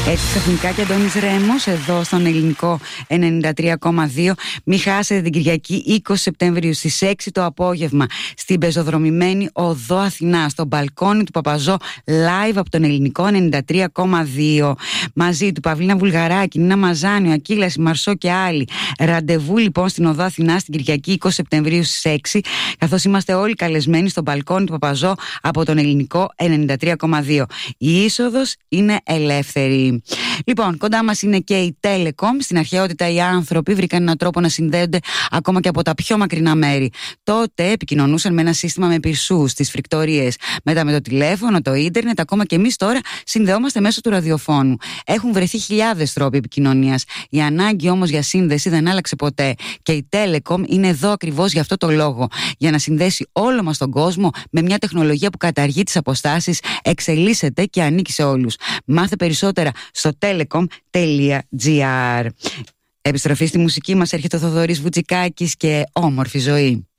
Έτσι ξαφνικά και Αντώνης Ρέμος εδώ στον ελληνικό 93,2. Μην χάσετε την Κυριακή 20 Σεπτεμβρίου στις 6 το απόγευμα στην πεζοδρομημένη οδό Αθηνά, στο μπαλκόνι του Παπαζό, live από τον ελληνικό 93,2. Μαζί του Παυλίνα Βουλγαράκη, Νίνα Μαζάνη, ο Ακύλας, η Μαρσό και άλλοι. Ραντεβού λοιπόν στην οδό Αθηνά στην Κυριακή 20 Σεπτεμβρίου στις 6, καθώς είμαστε όλοι καλεσμένοι στο μπαλκόνι του Παπαζό από τον ελληνικό 93,2. Η είσοδος είναι ελεύθερη. Λοιπόν, κοντά μας είναι και η Telecom. Στην αρχαιότητα οι άνθρωποι βρήκαν έναν τρόπο να συνδέονται ακόμα και από τα πιο μακρινά μέρη. Τότε επικοινωνούσαν με ένα σύστημα με πυρσούς στις φρικτορίες. Μετά με το τηλέφωνο, το ίντερνετ, ακόμα και εμείς τώρα συνδεόμαστε μέσω του ραδιοφώνου. Έχουν βρεθεί χιλιάδες τρόποι επικοινωνίας. Η ανάγκη όμως για σύνδεση δεν άλλαξε ποτέ. Και η Telecom είναι εδώ ακριβώς για αυτό το λόγο. Για να συνδέσει όλο μας τον κόσμο με μια τεχνολογία που καταργεί τις αποστάσεις, εξελίσσεται και ανήκει σε όλους. Μάθε περισσότερα στο telecom.gr. Επιστροφή στη μουσική μας, έρχεται ο Θοδωρής Βουτσικάκης και Όμορφη ζωή.